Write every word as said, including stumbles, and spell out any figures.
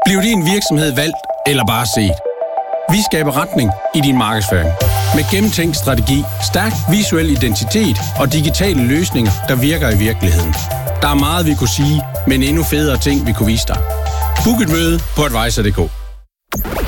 Bliv din virksomhed valgt eller bare set? Vi skaber retning i din markedsføring. Med gennemtænkt strategi, stærk visuel identitet og digitale løsninger, der virker i virkeligheden. Der er meget, vi kunne sige, men endnu federe ting, vi kunne vise dig. Book et møde på advisor punktum d k.